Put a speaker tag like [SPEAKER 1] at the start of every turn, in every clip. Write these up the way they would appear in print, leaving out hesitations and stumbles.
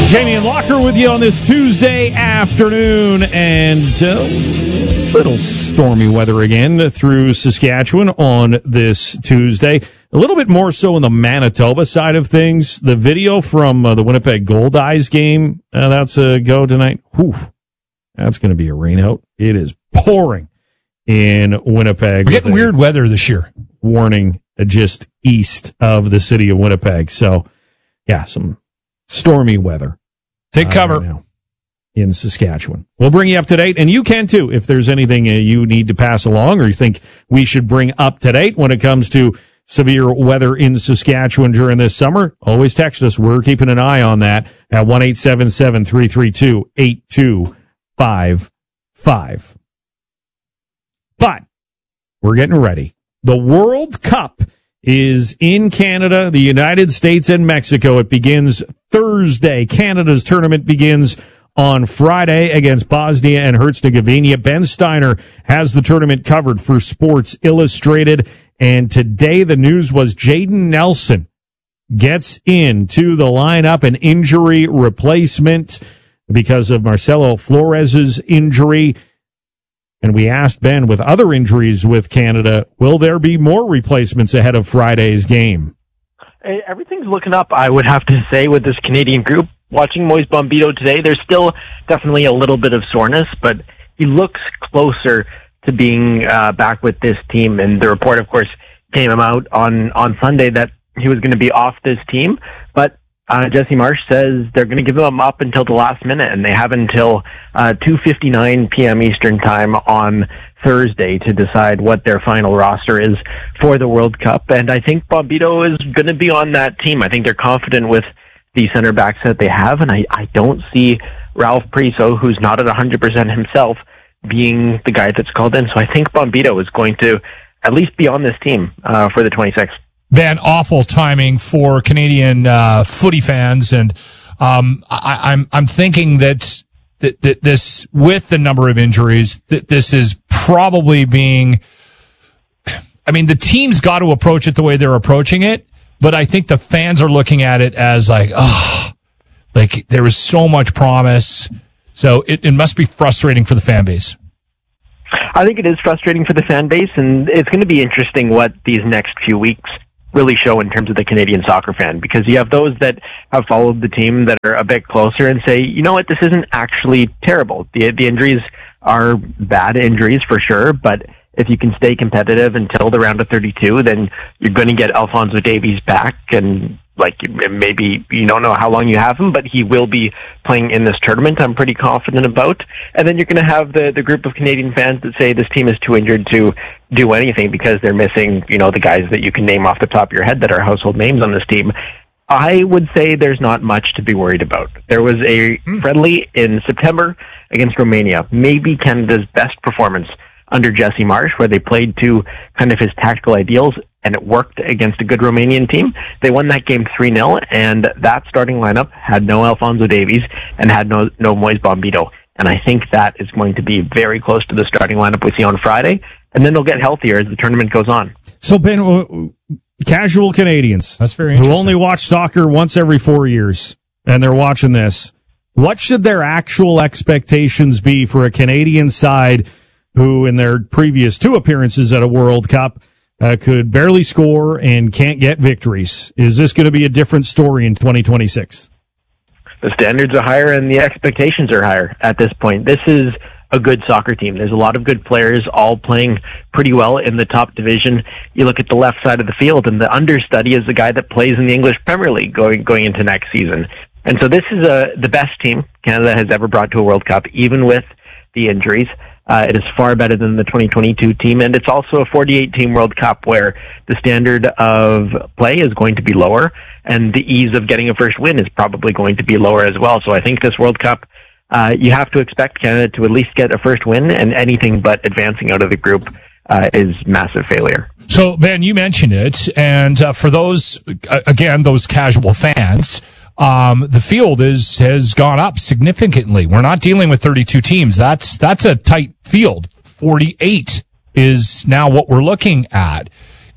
[SPEAKER 1] Jamie and Locker with you on this Tuesday afternoon, and little stormy weather again through Saskatchewan on this Tuesday. A little bit more so in the Manitoba side of things. The video from the Winnipeg Goldeyes game, that's a go tonight. Whew, that's going to be a rain out. It is pouring in Winnipeg.
[SPEAKER 2] We're getting weird weather this year.
[SPEAKER 1] Warning just east of the city of Winnipeg. So, yeah, some stormy weather.
[SPEAKER 2] Take cover.
[SPEAKER 1] In Saskatchewan. We'll bring you up to date, and you can too if there's anything you need to pass along or you think we should bring up to date when it comes to severe weather in Saskatchewan during this summer. Always text us. We're keeping an eye on that at 1-877-332-8255. But we're getting ready. The World Cup is in Canada, the United States, and Mexico. It begins Thursday. Canada's tournament begins on Friday against Bosnia and Herzegovina. Ben Steiner has the tournament covered for Sports Illustrated. And today the news was Jaden Nelson gets into the lineup, an injury replacement because of Marcelo Flores' injury. And we asked Ben, with other injuries with Canada, will there be more replacements ahead of Friday's game?
[SPEAKER 3] Everything's looking up, I would have to say, with this Canadian group. Watching Moise Bombito today, there's still definitely a little bit of soreness, but he looks closer to being back with this team. And the report, of course, came out on Sunday that he was going to be off this team. But Jesse Marsh says they're going to give him up until the last minute, and they have until 2:59 p.m. Eastern Time on Thursday to decide what their final roster is for the World Cup. And I think Bombito is going to be on that team. I think they're confident with the center backs that they have, and I don't see Ralph Priso, who's not at 100% himself, being the guy that's called in. So I think Bombito is going to at least be on this team for the 26th.
[SPEAKER 2] Ben, awful timing for Canadian footy fans, and I'm thinking that this, with the number of injuries, that this is probably being. I mean, the team's got to approach it the way they're approaching it, but I think the fans are looking at it as like there was so much promise, so it must be frustrating for the fan base.
[SPEAKER 3] I think it is frustrating for the fan base, and it's going to be interesting what these next few weeks really show in terms of the Canadian soccer fan, because you have those that have followed the team that are a bit closer and say, you know what, this isn't actually terrible. The injuries are bad injuries for sure, but if you can stay competitive until the round of 32, then you're going to get Alphonso Davies back, and maybe you don't know how long you have him, but he will be playing in this tournament, I'm pretty confident about. And then you're going to have the group of Canadian fans that say this team is too injured to do anything because they're missing, the guys that you can name off the top of your head that are household names on this team. I would say there's not much to be worried about. There was a friendly in September against Romania, maybe Canada's best performance under Jesse Marsh, where they played to kind of his tactical ideals, and it worked against a good Romanian team. They won that game 3-0, and that starting lineup had no Alphonso Davies and had no Moise Bombito. And I think that is going to be very close to the starting lineup we see on Friday, and then they'll get healthier as the tournament goes on.
[SPEAKER 1] So, Ben, casual Canadians,
[SPEAKER 2] that's very interesting,
[SPEAKER 1] who only watch soccer once every 4 years, and they're watching this, what should their actual expectations be for a Canadian side who in their previous 2 appearances at a World Cup could barely score and can't get victories? Is this going to be a different story in 2026?
[SPEAKER 3] The standards are higher and the expectations are higher at this point. This is a good soccer team. There's a lot of good players all playing pretty well in the top division. You look at the left side of the field, and the understudy is the guy that plays in the English Premier League going into next season. And so this is the best team Canada has ever brought to a World Cup, even with the injuries. It is far better than the 2022 team, and it's also a 48-team World Cup where the standard of play is going to be lower, and the ease of getting a first win is probably going to be lower as well. So I think this World Cup, you have to expect Canada to at least get a first win, and anything but advancing out of the group is massive failure.
[SPEAKER 2] So, Ben, you mentioned it, and for those, again, those casual fans, the field has gone up significantly. We're not dealing with 32 teams. That's a tight field. 48 is now what we're looking at.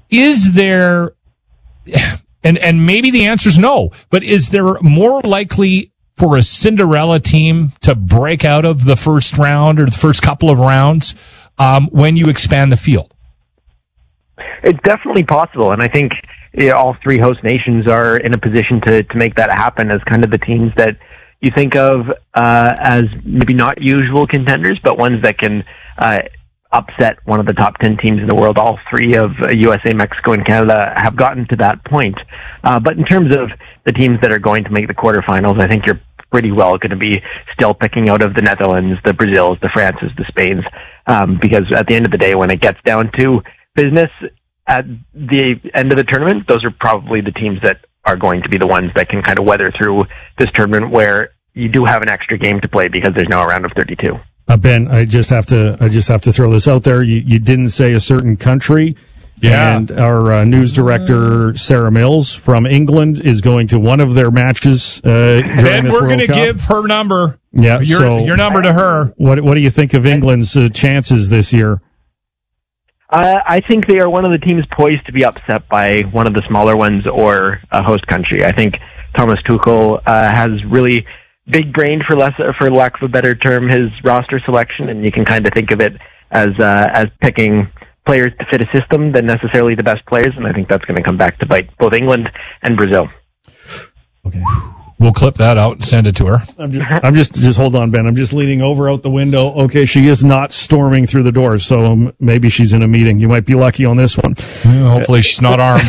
[SPEAKER 2] Is there, and maybe the answer is no, but is there more likely for a Cinderella team to break out of the first round or the first couple of rounds when you expand the field?
[SPEAKER 3] It's definitely possible, and I think all three host nations are in a position to make that happen as kind of the teams that you think of as maybe not usual contenders, but ones that can upset one of the top 10 teams in the world. All three of USA, Mexico, and Canada have gotten to that point. But in terms of the teams that are going to make the quarterfinals, I think you're pretty well going to be still picking out of the Netherlands, the Brazils, the Frances, the Spains, because at the end of the day, when it gets down to business at the end of the tournament, those are probably the teams that are going to be the ones that can kind of weather through this tournament where you do have an extra game to play because there's now a round of 32.
[SPEAKER 1] Ben, I just have to throw this out there. You didn't say a certain country.
[SPEAKER 2] Yeah.
[SPEAKER 1] And our news director, Sarah Mills from England, is going to one of their matches.
[SPEAKER 2] Ben, we're going to give her number.
[SPEAKER 1] Yeah.
[SPEAKER 2] Your number to her.
[SPEAKER 1] What do you think of England's chances this year?
[SPEAKER 3] I think they are one of the teams poised to be upset by one of the smaller ones or a host country. I think Thomas Tuchel has really big-brained, for lack of a better term, his roster selection, and you can kind of think of it as picking players to fit a system than necessarily the best players, and I think that's going to come back to bite both England and Brazil.
[SPEAKER 1] Okay.
[SPEAKER 2] We'll clip that out and send it to her.
[SPEAKER 1] I'm just hold on, Ben. I'm just leaning over out the window. Okay, she is not storming through the door, so maybe she's in a meeting. You might be lucky on this one.
[SPEAKER 2] Hopefully she's not armed.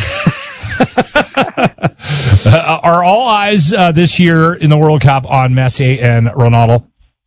[SPEAKER 2] Are all eyes this year in the World Cup on Messi and Ronaldo?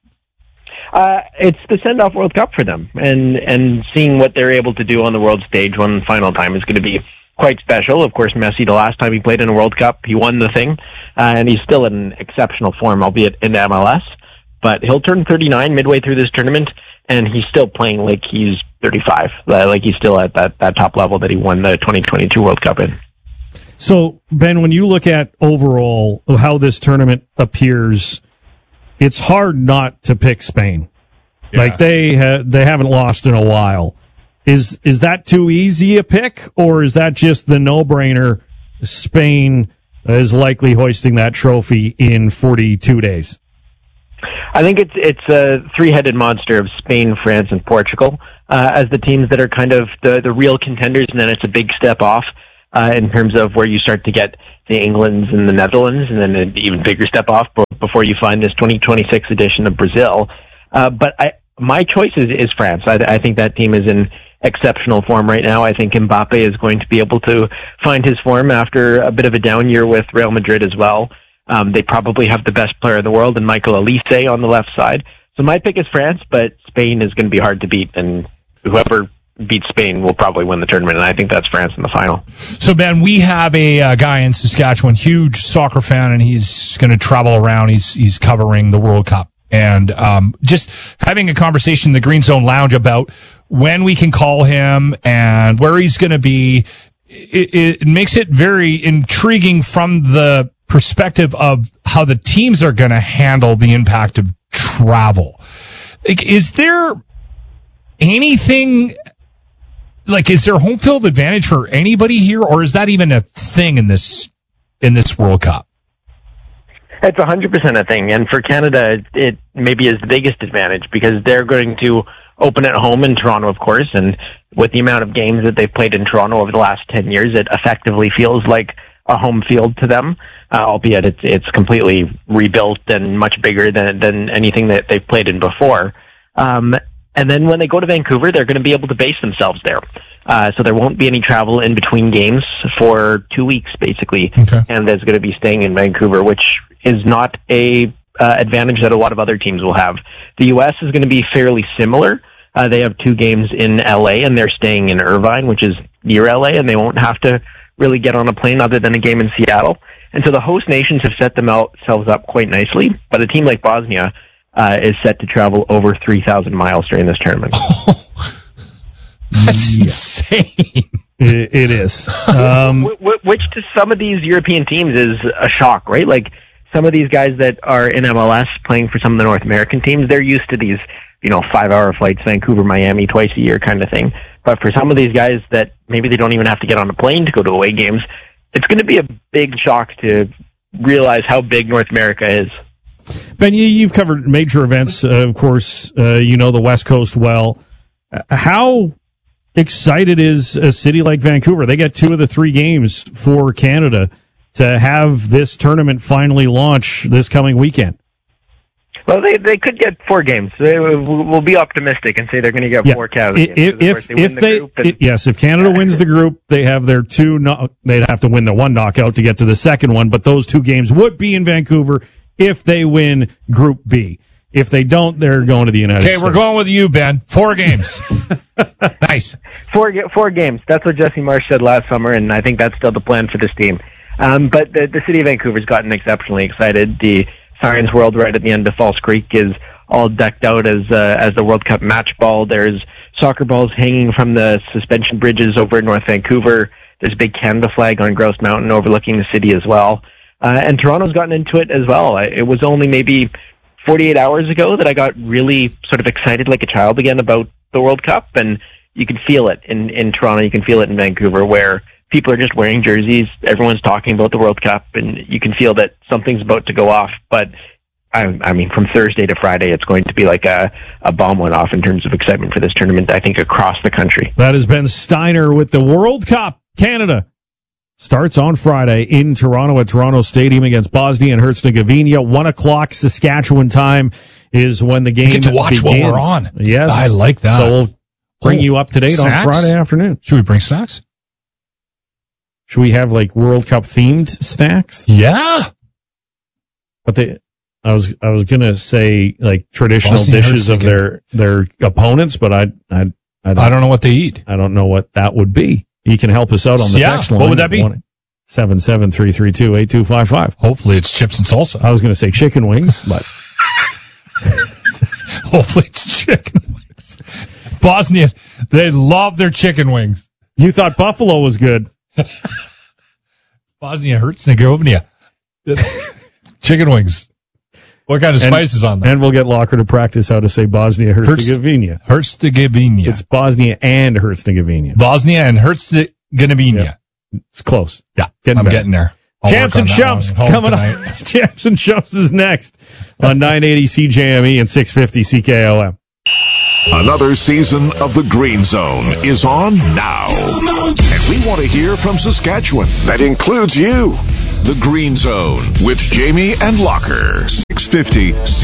[SPEAKER 3] It's the send-off World Cup for them, and seeing what they're able to do on the world stage one final time is going to be quite special. Of course, Messi, the last time he played in a World Cup, he won the thing, and he's still in exceptional form, albeit in MLS. But he'll turn 39 midway through this tournament, and he's still playing like he's 35, like he's still at that top level that he won the 2022 World Cup in.
[SPEAKER 1] So, Ben, when you look at overall how this tournament appears, it's hard not to pick Spain. Yeah. Like they haven't lost in a while. Is that too easy a pick, or is that just the no-brainer? Spain is likely hoisting that trophy in 42 days.
[SPEAKER 3] I think it's a three-headed monster of Spain, France, and Portugal as the teams that are kind of the real contenders, and then it's a big step off in terms of where you start to get the Englands and the Netherlands, and then an even bigger step off before you find this 2026 edition of Brazil. But my choice is France. I think that team is in exceptional form right now. I think Mbappe is going to be able to find his form after a bit of a down year with Real Madrid as well. They probably have the best player in the world in Michael Olise on the left side. So my pick is France, but Spain is going to be hard to beat, and whoever beats Spain will probably win the tournament, and I think that's France in the final.
[SPEAKER 2] So, Ben, we have a guy in Saskatchewan, huge soccer fan, and he's going to travel around. He's covering the World Cup. And just having a conversation in the Green Zone Lounge about when we can call him and where he's going to be, it makes it very intriguing from the perspective of how the teams are going to handle the impact of travel. Is there anything, is there home field advantage for anybody here, or is that even a thing in this World Cup?
[SPEAKER 3] It's 100% a thing, and for Canada, it maybe is the biggest advantage because they're going to open at home in Toronto, of course, and with the amount of games that they've played in Toronto over the last 10 years, it effectively feels like a home field to them, albeit it's completely rebuilt and much bigger than anything that they've played in before. And then when they go to Vancouver, they're going to be able to base themselves there. So there won't be any travel in between games for 2 weeks, basically.
[SPEAKER 2] Okay.
[SPEAKER 3] And there's going to be staying in Vancouver, which is not a advantage that a lot of other teams will have. The U.S. is going to be fairly similar. They have 2 games in L.A., and they're staying in Irvine, which is near L.A., and they won't have to really get on a plane other than a game in Seattle. And so the host nations have set themselves up quite nicely. But a team like Bosnia is set to travel over 3,000 miles during this tournament.
[SPEAKER 2] That's insane.
[SPEAKER 1] It is.
[SPEAKER 3] Which to some of these European teams is a shock, right? Like some of these guys that are in MLS playing for some of the North American teams, they're used to these, 5-hour flights, Vancouver, Miami, twice a year kind of thing. But for some of these guys that maybe they don't even have to get on a plane to go to away games, it's going to be a big shock to realize how big North America is.
[SPEAKER 1] Ben, you've covered major events, of course. You know the West Coast well. How excited is a city like Vancouver? They get 2 of the 3 games for Canada to have this tournament finally launch this coming weekend.
[SPEAKER 3] Well, they could get 4 games. We'll be optimistic and say they're going to get 4 Canada games.
[SPEAKER 1] If Canada wins the group, they have their 2. They'd have to win the 1 knockout to get to the second one, but those 2 games would be in Vancouver if they win Group B. If they don't, they're going to the United States.
[SPEAKER 2] Okay, we're going with you, Ben. 4 games. Nice.
[SPEAKER 3] 4 games. That's what Jesse Marsh said last summer, and I think that's still the plan for this team. But the city of Vancouver's gotten exceptionally excited. The Science World right at the end of False Creek is all decked out as the World Cup match ball. There's soccer balls hanging from the suspension bridges over in North Vancouver. There's a big Canada flag on Grouse Mountain overlooking the city as well. And Toronto's gotten into it as well. It was only maybe 48 hours ago that I got really sort of excited like a child again about the World Cup, and you can feel it in Toronto, you can feel it in Vancouver, where people are just wearing jerseys, everyone's talking about the World Cup, and you can feel that something's about to go off. But I mean, from Thursday to Friday, it's going to be like a bomb went off in terms of excitement for this tournament, I think, across the country.
[SPEAKER 1] That has been Steiner with the World Cup. Canada starts on Friday in Toronto at Toronto Stadium against Bosnia and Herzegovina. 1 o'clock Saskatchewan time is when the game begins.
[SPEAKER 2] We get to watch
[SPEAKER 1] begins.
[SPEAKER 2] what we're on.
[SPEAKER 1] Yes.
[SPEAKER 2] I like that.
[SPEAKER 1] So we'll bring you up to date
[SPEAKER 2] snacks?
[SPEAKER 1] On Friday afternoon.
[SPEAKER 2] Should we bring snacks?
[SPEAKER 1] Should we have like World Cup themed snacks?
[SPEAKER 2] Yeah.
[SPEAKER 1] But I was gonna say like traditional
[SPEAKER 2] Bosnia
[SPEAKER 1] dishes of their opponents, but I don't
[SPEAKER 2] know what they eat.
[SPEAKER 1] I don't know what that would be. You can help us out on the text line.
[SPEAKER 2] What would that be?
[SPEAKER 1] 773328255.
[SPEAKER 2] Hopefully it's chips and salsa.
[SPEAKER 1] I was going to say chicken wings, but
[SPEAKER 2] hopefully it's chicken wings. Bosnia, they love their chicken wings.
[SPEAKER 1] You thought buffalo was good.
[SPEAKER 2] Bosnia Herzegovina. Chicken wings. What kind of spices on them?
[SPEAKER 1] And we'll get Locker to practice how to say Bosnia Herzegovina.
[SPEAKER 2] Herzegovina.
[SPEAKER 1] It's Bosnia and Herzegovina.
[SPEAKER 2] Bosnia and Herzegovina.
[SPEAKER 1] Yeah. It's close.
[SPEAKER 2] Yeah, I'm getting there.
[SPEAKER 1] Champs and Chumps coming up. Champs and Chumps is next on 980 CJME and 650 CKOM.
[SPEAKER 4] Another season of The Green Zone is on now. And we want to hear from Saskatchewan. That includes you. The Green Zone with Jamie and Locker. 650